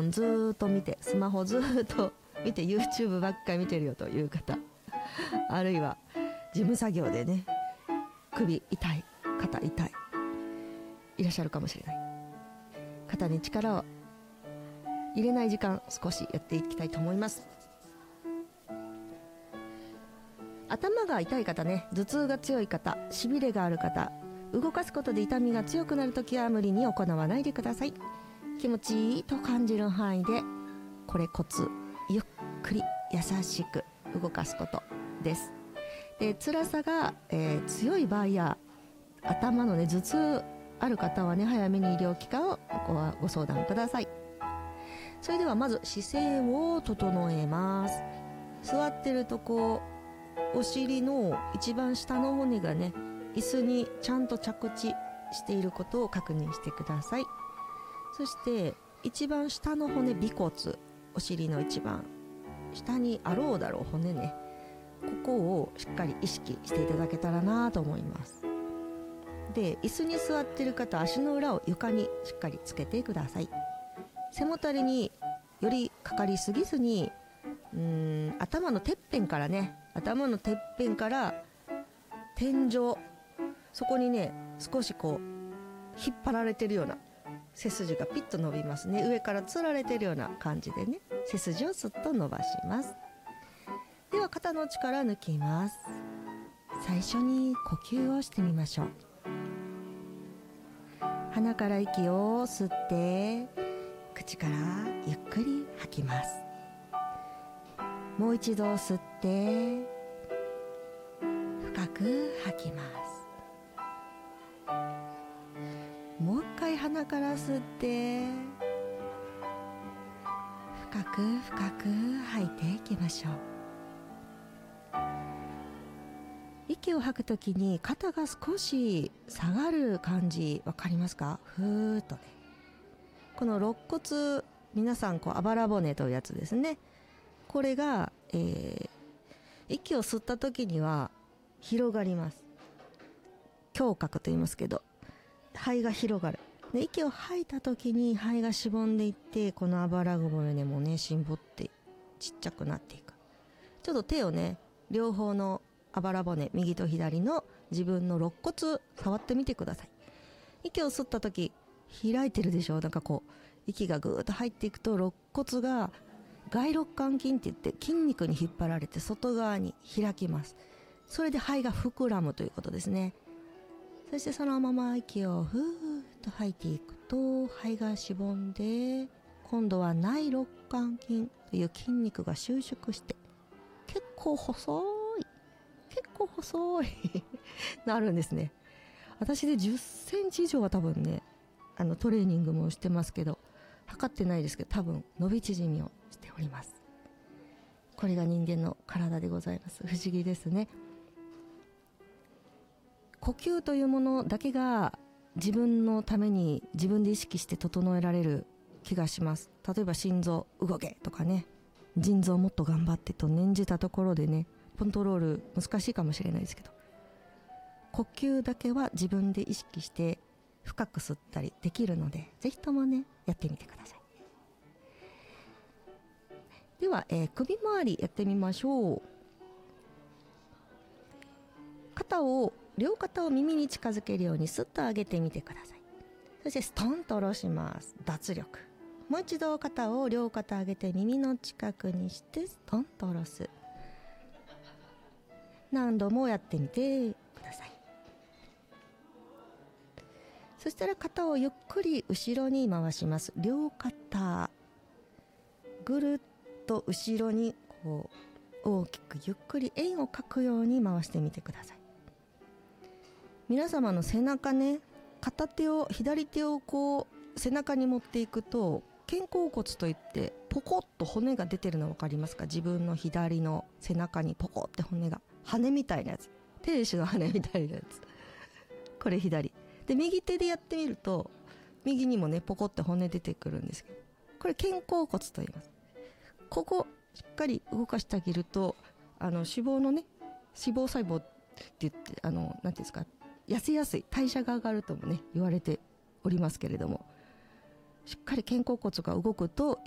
ンずーっと見て、スマホずーっと見て YouTube ばっかり見てるよという方、あるいは事務作業でね首痛い、肩痛い、いらっしゃるかもしれない。肩に力を入れない時間、少しやっていきたいと思います。頭が痛い方ね、頭痛が強い方、しびれがある方、動かすことで痛みが強くなるときは無理に行わないでください。気持ちいいと感じる範囲で、これコツ、ゆっくり優しく動かすことです。で、辛さが、強い場合や頭のね頭痛ある方はね、早めに医療機関をご相談ください。それではまず姿勢を整えます。座ってるとこうお尻の一番下の骨がね椅子にちゃんと着地していることを確認してください。そして一番下の骨、尾骨、お尻の一番下にあろうだろう骨ね、ここをしっかり意識していただけたらなと思います。で、椅子に座ってる方、足の裏を床にしっかりつけてください。背もたれによりかかりすぎずに、頭のてっぺんからね、頭のてっぺんから天井、そこにね少しこう引っ張られてるような、背筋がピッと伸びますね。上からつられてるような感じでね、背筋をすっと伸ばします。では肩の力抜きます。最初に呼吸をしてみましょう。鼻から息を吸って、口からゆっくり吐きます。もう一度吸って深く吐きます。もう一回鼻から吸って深く深く吐いていきましょう。息を吐くときに肩が少し下がる感じわかりますか？ふーっとね、この肋骨、皆さんこうあばら骨というやつですね、これが、息を吸った時には広がります。胸郭と言いますけど、肺が広がる。で、息を吐いた時に肺がしぼんでいって、このあばら骨もねしぼってちっちゃくなっていく。ちょっと手をね、両方のあばら骨、右と左の自分の肋骨触ってみてください。息を吸った時開いてるでしょ。なんかこう息がぐーっと入っていくと、肋骨が外肋間筋って言って筋肉に引っ張られて外側に開きます。それで肺が膨らむということですね。そしてそのまま息をふーっと吐いていくと、肺がしぼんで、今度は内肋間筋という筋肉が収縮して、結構細いなるんですね。私で10センチ以上は多分ね、トレーニングもしてますけど、測ってないですけど、多分伸び縮みをしております。これが人間の体でございます。不思議ですね。呼吸というものだけが自分のために自分で意識して整えられる気がします。例えば心臓動けとかね、腎臓もっと頑張ってと念じたところでね、コントロール難しいかもしれないですけど、呼吸だけは自分で意識して深く吸ったりできるので、ぜひともねやってみてください。では、首周りやってみましょう。両肩を耳に近づけるようにスッと上げてみてください。そしてストンと下ろします。脱力。もう一度両肩上げて耳の近くにしてストンと下ろす。何度もやってみてください。そしたら肩をゆっくり後ろに回します。両肩ぐるっと後ろにこう大きくゆっくり円を描くように回してみてください。皆様の背中ね、左手をこう背中に持っていくと、肩甲骨といってポコッと骨が出てるの分かりますか？自分の左の背中にポコって骨が、羽みたいなやつ、天使の羽みたいなやつこれ左で、右手でやってみると右にもねポコって骨出てくるんですけど、これ肩甲骨と言います。ここしっかり動かしてあげると、脂肪のね、脂肪細胞って言って、なんていうんですか、痩せやすい、代謝が上がるともね言われておりますけれども、しっかり肩甲骨が動くと